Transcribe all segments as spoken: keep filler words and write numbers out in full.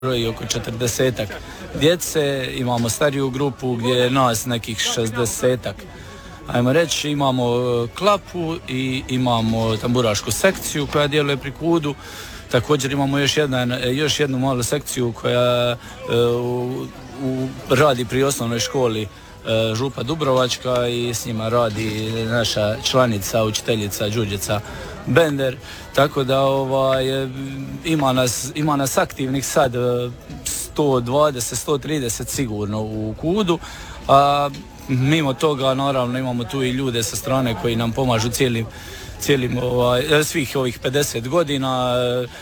broji oko četrdesetak djece, imamo stariju grupu gdje je nas nekih šezdesetak. Ajmo reći, imamo klapu i imamo tamburašku sekciju koja djeluje pri KUD-u. Također imamo još, jedan, još jednu malu sekciju koja uh, u, radi pri osnovnoj školi uh, Župa Dubrovačka i s njima radi naša članica, učiteljica Đurđica Bender. Tako da ovaj, ima, nas, ima nas aktivnih sad sto dvadeset do sto trideset sigurno u KUD-u. A mimo toga naravno imamo tu i ljude sa strane koji nam pomažu cijelim, cijelim ovaj, svih ovih pedeset godina,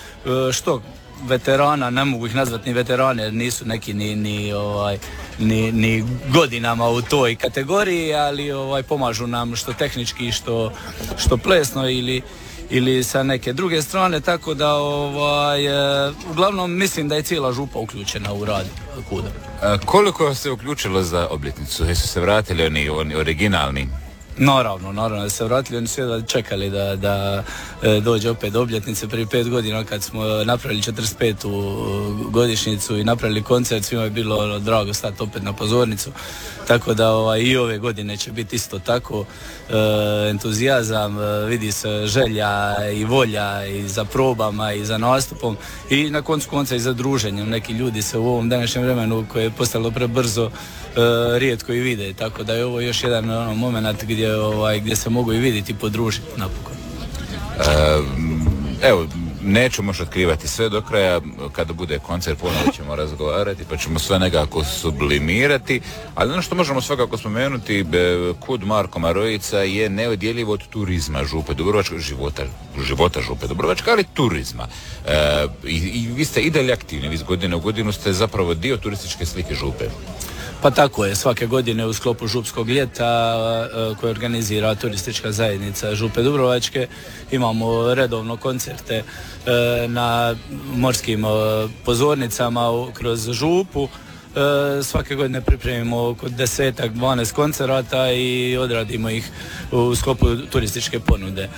što veterana, ne mogu ih nazvati ni veterane jer nisu neki ni, ni, ovaj, ni, ni godinama u toj kategoriji, ali ovaj, pomažu nam što tehnički, što, što plesno ili ili sa neke druge strane, tako da ovaj, e, uglavnom mislim da je cijela župa uključena u rad KUD-a. Koliko se uključilo za obljetnicu? Jesu se vratili oni, oni originalni? Naravno, naravno da se vratili, oni su jedva čekali da, da e, dođe opet do obljetnice prije pet godina kad smo napravili četrdeset petu godišnjicu i napravili koncert, svima je bilo ono, drago stati opet na pozornicu, tako da ovaj, i ove godine će biti isto tako e, entuzijazam, e, vidi se želja i volja i za probama i za nastupom i na koncu konca i za druženjem. Neki ljudi se u ovom današnjem vremenu koje je postalo prebrzo E, rijetko i vide, tako da je ovo još jedan ono, moment gdje, ovaj, gdje se mogu i vidjeti i podružiti napokon. E, evo, neću možda otkrivati sve do kraja, kada bude koncert ponovno ćemo razgovarati pa ćemo sve nekako sublimirati, ali ono što možemo svakako spomenuti, KUD Marko Marojica je neodjeljivo od turizma Župe Dubrovačke, života, života Župe Dubrovačke, ali turizma. E, i, i vi ste i dalje aktivni, vi iz godine u godinu ste zapravo dio turističke slike Župe. Pa tako je, svake godine u sklopu Župskog ljeta koje organizira turistička zajednica Župe Dubrovačke imamo redovno koncerte na morskim pozornicama kroz Župu. Svake godine pripremimo oko desetak, dvanaest koncerata i odradimo ih u sklopu turističke ponude.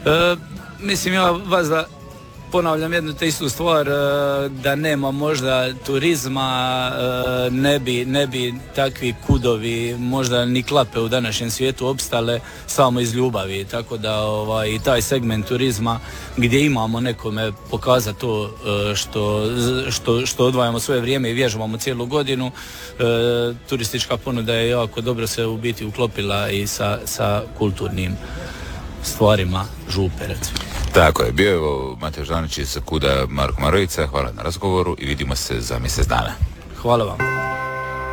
Mislim, ja vas da ponavljam jednu te istu stvar, da nema možda turizma, ne bi, ne bi takvi kudovi, možda ni klape u današnjem svijetu opstale samo iz ljubavi, tako da ovaj, i taj segment turizma gdje imamo nekome pokazati to što, što, što odvajamo svoje vrijeme i vježbamo cijelu godinu, turistička ponuda je jako dobro se u biti uklopila i sa, sa kulturnim stvarima Župe, recimo. Tako je, bio je Mateo Žanić iz KUD-a Marko Marojica, hvala na razgovoru i vidimo se za mjesec dana. Hvala vam.